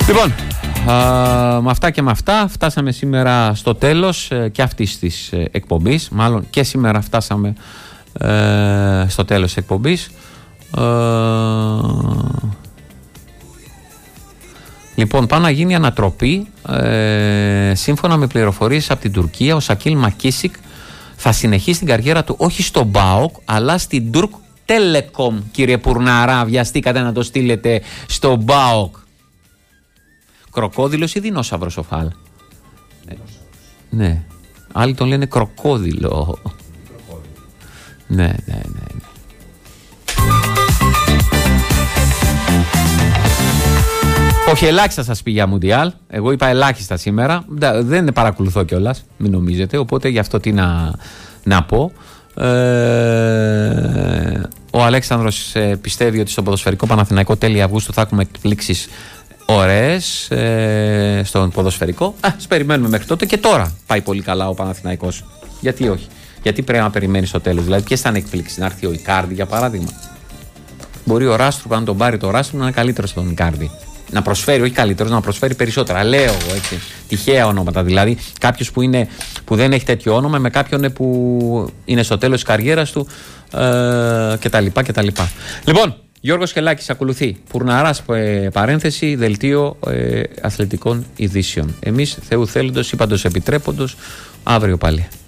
Λοιπόν, με αυτά και με αυτά φτάσαμε σήμερα στο τέλος και αυτής της εκπομπής. Μάλλον και σήμερα φτάσαμε στο τέλος της εκπομπής. Λοιπόν, πάνω να γίνει ανατροπή. Σύμφωνα με πληροφορίες από την Τουρκία, ο Σακίλ Μακίσικ θα συνεχίσει την καριέρα του όχι στο ΜΠΑΟΚ, αλλά στην Τουρκ Telecom. Κύριε Πουρναρά, βιαστήκατε να το στείλετε στο ΜΠΑΟΚ. Κροκόδιλος ή δεινόσαυρος ο Φαλ? Ναι. Άλλοι τον λένε κροκόδιλο. Ναι. Όχι, ελάχιστα σας πει για Μουντιάλ. Εγώ είπα ελάχιστα σήμερα. Δεν παρακολουθώ κιόλας, μην νομίζετε. Οπότε γι' αυτό τι να πω. Ο Αλέξανδρος πιστεύει ότι στο ποδοσφαιρικό Παναθηναϊκό τέλη Αυγούστου θα έχουμε εκπλήξεις ωραίες στον ποδοσφαιρικό. Ας περιμένουμε μέχρι τότε. Και τώρα πάει πολύ καλά ο Παναθηναϊκός. Γιατί όχι? Γιατί πρέπει να περιμένει στο τέλος? Δηλαδή, ποιες θα είναι εκπλήξεις? Να έρθει ο Ικάρντι για παράδειγμα. Μπορεί ο Ράστρου, αν τον πάρει το Ράστρου, να είναι καλύτερος από τον Ικάρντι. Να προσφέρει, όχι καλύτερος, να προσφέρει περισσότερα. Λέω εγώ έτσι. Τυχαία ονόματα. Δηλαδή, κάποιος που δεν έχει τέτοιο όνομα με κάποιον που είναι στο τέλος της καριέρας του κτλ. Λοιπόν, Γιώργος Χελάκης ακολουθεί. Πουρναράς παρένθεση, δελτίο αθλητικών ειδήσεων. Εμείς Θεού θέλοντος ή παντός επιτρέποντος, αύριο πάλι.